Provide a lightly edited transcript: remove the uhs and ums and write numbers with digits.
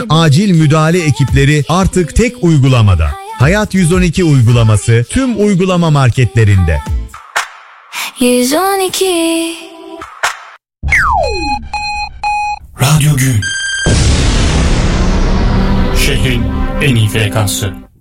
acil müdahale ekipleri artık tek uygulamada. Hayat 112 uygulaması tüm uygulama marketlerinde. 112 Radyo Gün. Şehrin en iyi frekansı.